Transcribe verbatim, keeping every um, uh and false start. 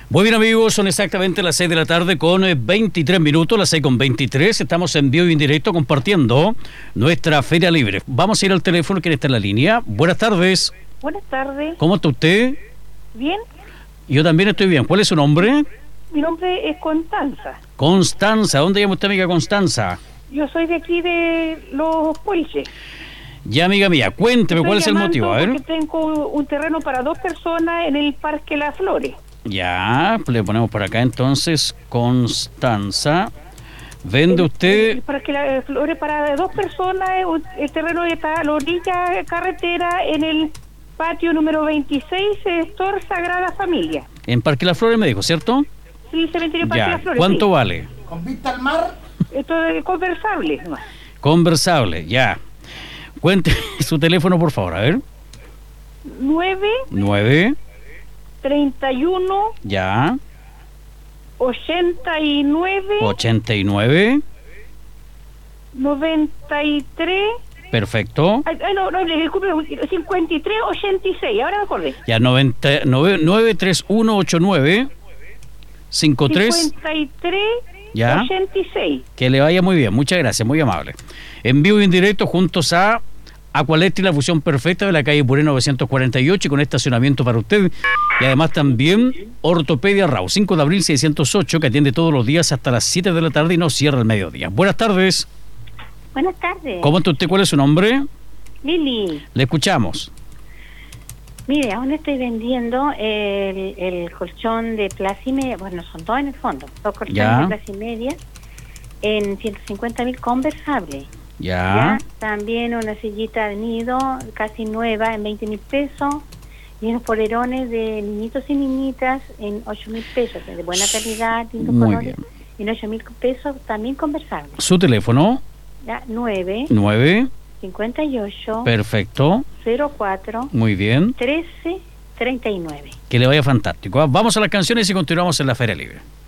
Muy bien, amigos, son exactamente las seis de la tarde con veintitrés minutos, las seis con veintitrés. Estamos en vivo y en directo compartiendo nuestra Feria Libre. Vamos a ir al teléfono, ¿quién está en la línea? Buenas tardes. Buenas tardes. ¿Cómo está usted? Bien. Yo también estoy bien. ¿Cuál es su nombre? Mi nombre es Constanza. Constanza. ¿Dónde llama usted, amiga Constanza? Yo soy de aquí de Los Puelches. Ya, amiga mía, cuénteme, Estoy ¿cuál es el motivo? A ver. Porque tengo un terreno para dos personas en el Parque Las Flores. Ya, le ponemos por acá entonces, Constanza. ¿Vende El, usted? el Parque Las Flores para dos personas, el terreno está a la orilla de carretera en el patio número veintiséis, sector Sagrada Familia. En Parque Las Flores me dijo, ¿cierto? Sí, cementerio Parque Ya, Las Flores. ¿cuánto sí. vale? ¿Con vista al mar? Esto es conversable. ¿No? Conversable, ya. Cuente su teléfono, por favor, a ver. nueve nueve, treinta y uno, ya, ochenta y nueve, ochenta y nueve, noventa y tres. perfecto. Ay, ay, no, no, disculpe, cincuenta y tres, ochenta y seis, ahora me acordé. Ya, noventa, nueve tres uno ocho nueve cinco tres. cincuenta y tres, Ya. ochenta y seis. Que le vaya muy bien, muchas gracias, muy amable. En vivo y en directo juntos a Aqualetri, la fusión perfecta de la calle Puré novecientos cuarenta y ocho, y con estacionamiento para usted. Y además también Ortopedia Rau, cinco de abril seiscientos ocho, que atiende todos los días hasta las siete de la tarde y no cierra el mediodía. Buenas tardes. Buenas tardes. ¿Cómo está usted? ¿Cuál es su nombre? Lili. Le escuchamos. Mire, aún estoy vendiendo el, el colchón de plaza y media, bueno, son dos en el fondo, dos colchones Ya. de plaza y media en ciento cincuenta mil conversables. Ya. Ya, también una sillita de nido casi nueva en veinte mil pesos y unos polerones de niñitos y niñitas en ocho mil pesos, de buena calidad, lindos Muy colores, bien. en ocho mil pesos también conversables. Su teléfono, Ya, nueve, nueve, cincuenta y ocho, perfecto, cero cuatro, muy bien. trece, treinta y nueve. Que le vaya fantástico. ¿Ah? Vamos a las canciones y continuamos en la Feria Libre.